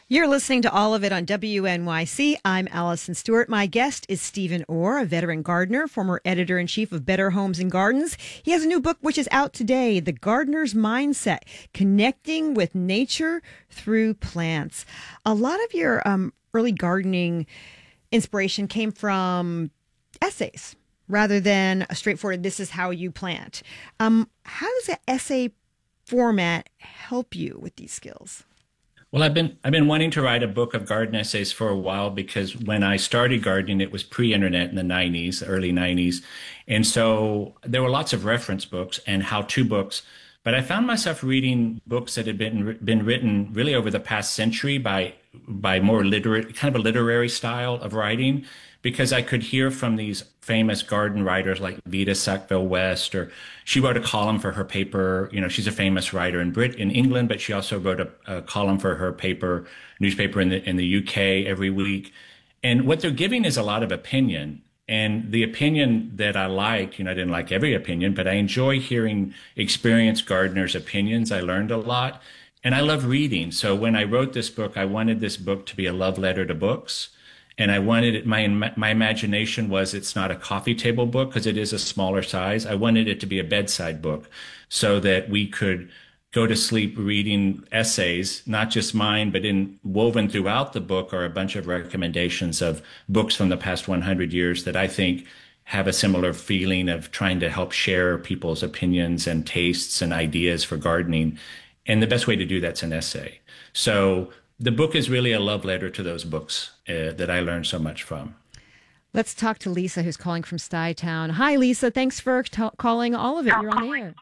You're listening to all of it on WNYC. I'm Allison Stewart. My guest is Stephen Orr, a veteran gardener, former editor-in-chief of Better Homes and Gardens. He has a new book which is out today, The Gardener's Mindset, Connecting with Nature Through Plants. A lot of your early gardening inspiration came from essays rather than a straightforward, this is how you plant. How does an essay format help you with these skills? Well, I've been wanting to write a book of garden essays for a while because when I started gardening, it was pre-internet in the 90s, early 90s. And so there were lots of reference books and how-to books, but I found myself reading books that had been written really over the past century by more literate, kind of a literary style of writing, because I could hear from these famous garden writers like Vita Sackville-West, or she wrote a column for her paper. You know, she's a famous writer in England, but she also wrote a column for her newspaper in the UK every week. And what they're giving is a lot of opinion. And the opinion that I like, I didn't like every opinion, but I enjoy hearing experienced gardeners' opinions. I learned a lot, and I love reading. So when I wrote this book, I wanted this book to be a love letter to books. And I wanted it, my imagination was it's not a coffee table book because it is a smaller size. I wanted it to be a bedside book so that we could go to sleep reading essays, not just mine, but woven throughout the book are a bunch of recommendations of books from the past 100 years that I think have a similar feeling of trying to help share people's opinions and tastes and ideas for gardening. And the best way to do that's an essay. So the book is really a love letter to those books that I learned so much from. Let's talk to Lisa, who's calling from Stuytown. Hi, Lisa. Thanks for calling all of it. You're on the air.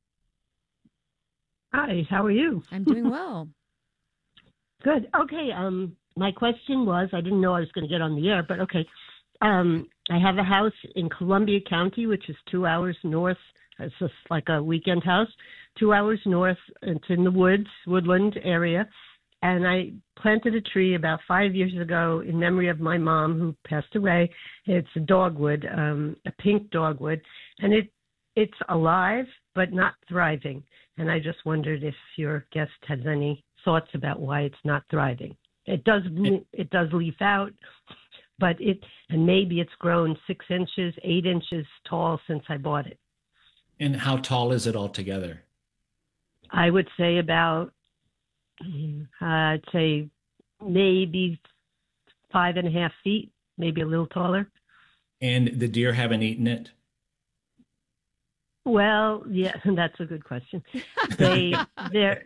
Hi, how are you? I'm doing well. Good. Okay. My question was, I didn't know I was going to get on the air, but okay. I have a house in Columbia County, which is 2 hours north. It's just like a weekend house, 2 hours north. It's in the woodland area. And I planted a tree about 5 years ago in memory of my mom who passed away. It's a dogwood, a pink dogwood, and it's alive but not thriving. And I just wondered if your guest has any thoughts about why it's not thriving. It does leaf out, but maybe it's grown 6 inches, 8 inches tall since I bought it. And how tall is it altogether? I would say about I'd say maybe 5.5 feet, maybe a little taller. And the deer haven't eaten it? Well, yeah, that's a good question. Their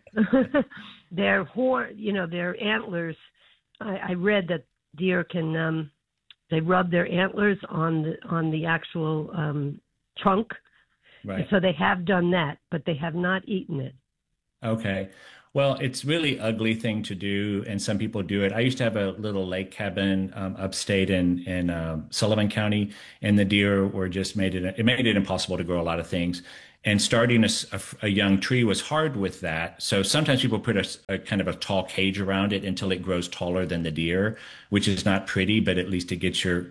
antlers. I read that deer can they rub their antlers on the actual trunk. Right. So they have done that, but they have not eaten it. Okay. Well, it's really ugly thing to do, and some people do it. I used to have a little lake cabin upstate in Sullivan County, and the deer were just made it impossible to grow a lot of things. And starting a young tree was hard with that. So sometimes people put a kind of a tall cage around it until it grows taller than the deer, which is not pretty, but at least it gets your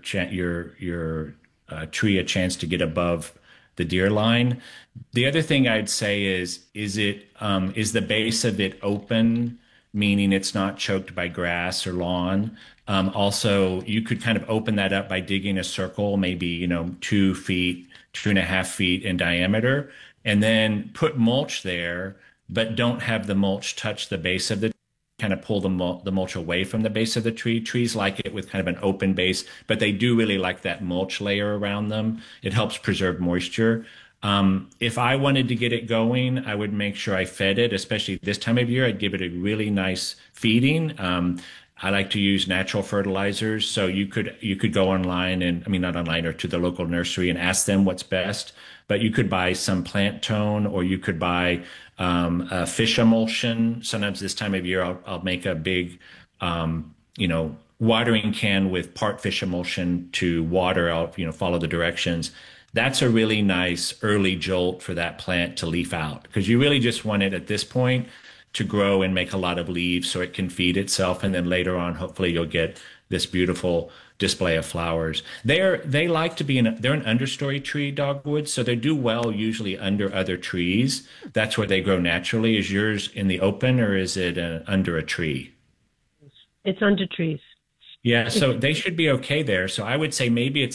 tree a chance to get above the deer line. The other thing I'd say is the base of it open, meaning it's not choked by grass or lawn? Also, you could kind of open that up by digging a circle, maybe 2 feet, 2.5 feet in diameter, and then put mulch there, but don't have the mulch touch the base of the kind of pull the mulch away from the base of the tree. Trees like it with kind of an open base, but they do really like that mulch layer around them. It helps preserve moisture. If I wanted to get it going, I would make sure I fed it, especially this time of year. I'd give it a really nice feeding. I like to use natural fertilizers. So you could go online not online, or to the local nursery and ask them what's best. But you could buy some plant tone, or you could buy a fish emulsion. Sometimes this time of year, I'll make a big, watering can with part fish emulsion to water. I'll, follow the directions. That's a really nice early jolt for that plant to leaf out, because you really just want it at this point to grow and make a lot of leaves so it can feed itself. And then later on, hopefully you'll get this beautiful display of flowers. They like to be they're an understory tree, dogwood, so they do well usually under other trees. That's where they grow naturally. Is yours in the open, or is it under a tree? It's under trees. Yeah, so they should be okay there. So I would say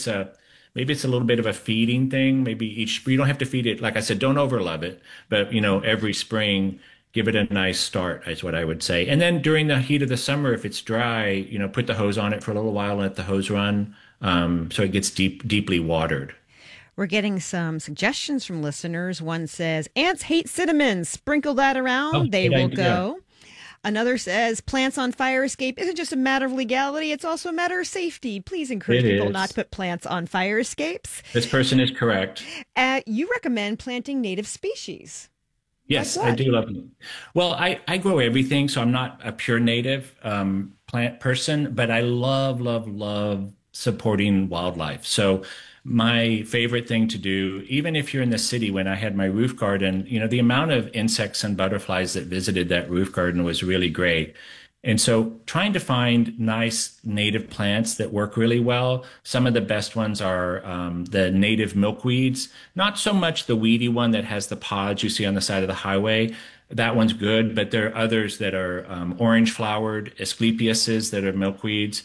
maybe it's a little bit of a feeding thing. Maybe each you don't have to feed it. Like I said, don't overlove it, but every spring give it a nice start is what I would say. And then during the heat of the summer, if it's dry, put the hose on it for a little while and let the hose run, so it gets deeply watered. We're getting some suggestions from listeners. One says, ants hate cinnamon. Sprinkle that around. Oh, They good will idea. go. Another says, plants on fire escape isn't just a matter of legality. It's also a matter of safety. Please encourage It people is. not to put plants on fire escapes. This person is correct. You recommend planting native species. Yes, Like I what? do love them. Well, I grow everything, so I'm not a pure native plant person, but I love, love, love supporting wildlife. So my favorite thing to do, even if you're in the city, when I had my roof garden, the amount of insects and butterflies that visited that roof garden was really great. And so trying to find nice native plants that work really well. Some of the best ones are the native milkweeds, not so much the weedy one that has the pods you see on the side of the highway. That one's good, but there are others that are orange flowered, Asclepiases that are milkweeds.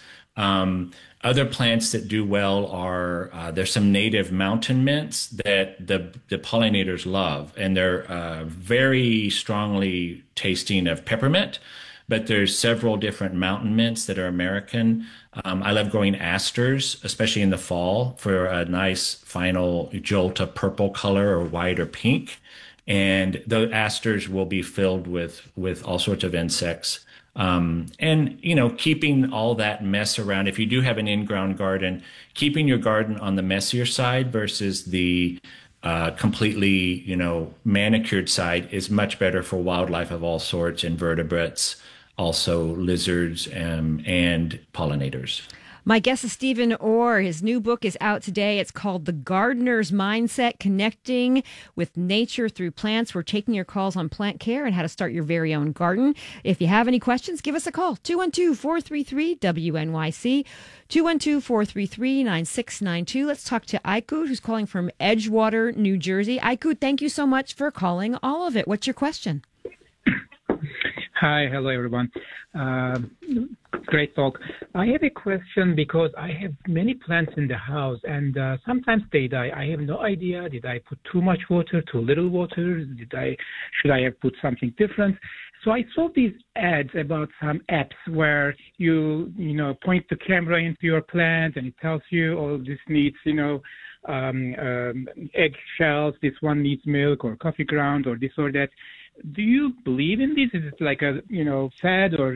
Other plants that do well are there's some native mountain mints that the pollinators love, and they're very strongly tasting of peppermint. But there's several different mountain mints that are American. I love growing asters, especially in the fall, for a nice final jolt of purple color or white or pink. And the asters will be filled with all sorts of insects. And keeping all that mess around. If you do have an in-ground garden, keeping your garden on the messier side versus the completely, manicured side is much better for wildlife of all sorts, invertebrates, also lizards, and pollinators. My guest is Stephen Orr. His new book is out today. It's called The Gardener's Mindset, Connecting with Nature Through Plants. We're taking your calls on plant care and how to start your very own garden. If you have any questions, give us a call. 212-433-WNYC, 212-433-9692. Let's talk to Aiku, who's calling from Edgewater, New Jersey. Aiku, thank you so much for calling all of it. What's your question? Hi, hello everyone. Great talk. I have a question because I have many plants in the house and sometimes they die. I have no idea. Did I put too much water, too little water? Should I have put something different? So I saw these ads about some apps where you point the camera into your plant and it tells you, oh, this needs, egg shells, this one needs milk or coffee ground or this or that. Do you believe in this? Is it like a, fad or,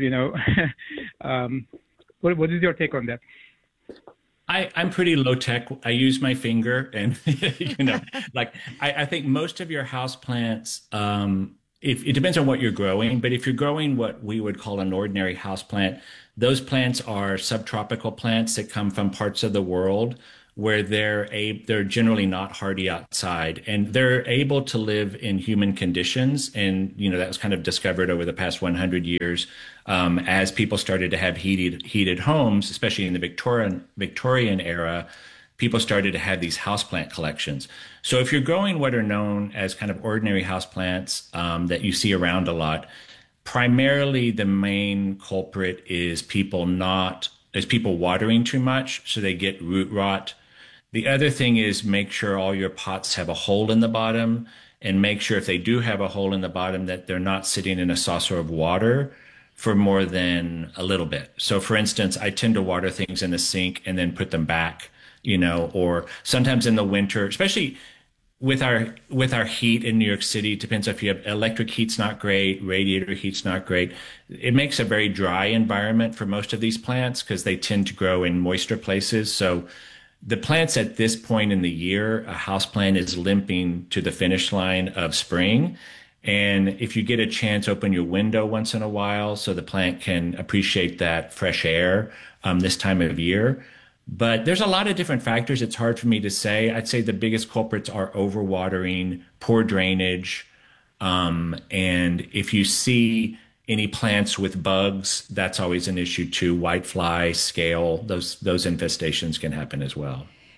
what is your take on that? I'm pretty low tech. I use my finger and, I think most of your house plants, if it depends on what you're growing, but if you're growing what we would call an ordinary house plant, those plants are subtropical plants that come from parts of the world where they're generally not hardy outside, and they're able to live in human conditions. And that was kind of discovered over the past 100 years as people started to have heated homes, especially in the Victorian era. People started to have these houseplant collections. So if you're growing what are known as kind of ordinary houseplants that you see around a lot, primarily the main culprit is people watering too much, so they get root rot. The other thing is make sure all your pots have a hole in the bottom, and make sure if they do have a hole in the bottom that they're not sitting in a saucer of water for more than a little bit. So for instance, I tend to water things in the sink and then put them back, or sometimes in the winter, especially with our heat in New York City, it depends if you have electric heat's not great, radiator heat's not great. It makes a very dry environment for most of these plants because they tend to grow in moister places. So the plants at this point in the year, a house plant is limping to the finish line of spring. And if you get a chance, open your window once in a while so the plant can appreciate that fresh air this time of year. But there's a lot of different factors. It's hard for me to say. I'd say the biggest culprits are overwatering, poor drainage. And if you see any plants with bugs, that's always an issue too. Whitefly, scale, those infestations can happen as well.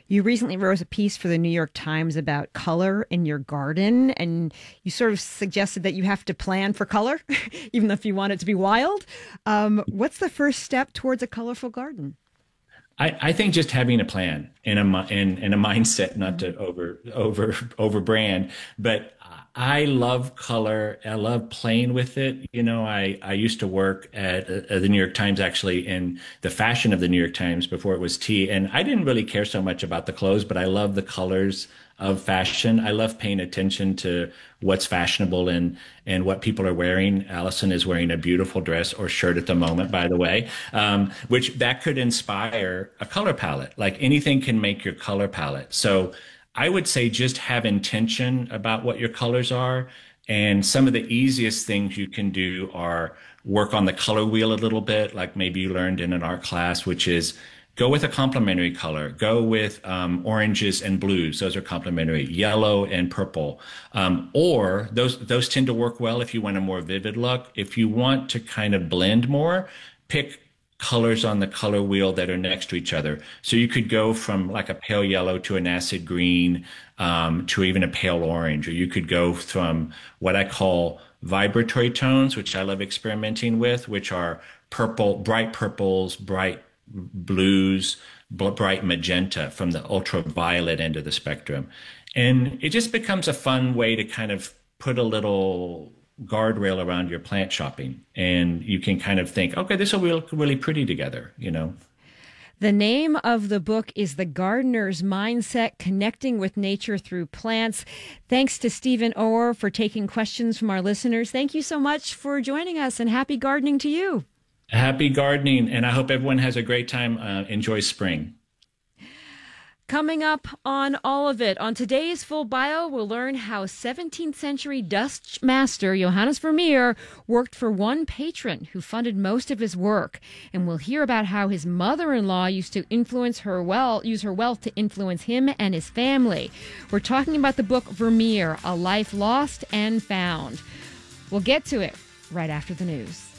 You recently wrote a piece for the New York Times about color in your garden, and you sort of suggested that you have to plan for color, even if you want it to be wild. What's the first step towards a colorful garden? I think just having a plan and a mindset, not to over brand, but I love color. I love playing with it. I used to work at the New York Times, actually, in the fashion of the New York Times before it was T. And I didn't really care so much about the clothes, but I love the colors of fashion. I love paying attention to what's fashionable and what people are wearing. Allison is wearing a beautiful dress or shirt at the moment, by the way, which that could inspire a color palette. Like anything can make your color palette. So I would say just have intention about what your colors are. And some of the easiest things you can do are work on the color wheel a little bit, like maybe you learned in an art class, which is go with a complementary color. Go with oranges and blues. Those are complementary. Yellow and purple. Or those tend to work well if you want a more vivid look. If you want to kind of blend more, pick colors on the color wheel that are next to each other. So you could go from like a pale yellow to an acid green, to even a pale orange, or you could go from what I call vibratory tones, which I love experimenting with, which are purple, bright purples, bright blues, bright magenta, from the ultraviolet end of the spectrum. And it just becomes a fun way to kind of put a little guardrail around your plant shopping. And you can kind of think, okay, this will look really pretty together, The name of the book is The Gardener's Mindset, Connecting with Nature Through Plants. Thanks to Stephen Orr for taking questions from our listeners. Thank you so much for joining us, and happy gardening to you. Happy gardening, and I hope everyone has a great time. Enjoy spring. Coming up on all of it, on today's Full Bio, we'll learn how 17th century Dutch master Johannes Vermeer worked for one patron who funded most of his work. And we'll hear about how his mother-in-law used to use her wealth to influence him and his family. We're talking about the book Vermeer, A Life Lost and Found. We'll get to it right after the news.